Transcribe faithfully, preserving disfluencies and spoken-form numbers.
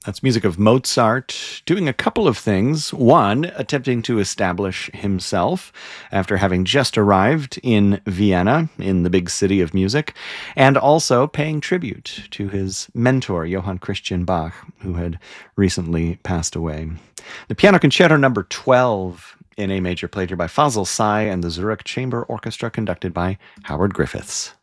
That's music of Mozart doing a couple of things. One, attempting to establish himself after having just arrived in Vienna, in the big city of music, and also paying tribute to his mentor, Johann Christian Bach, who had recently passed away. The Piano Concerto number twelve in A major, played here by Fazl Say and the Zurich Chamber Orchestra, conducted by Howard Griffiths.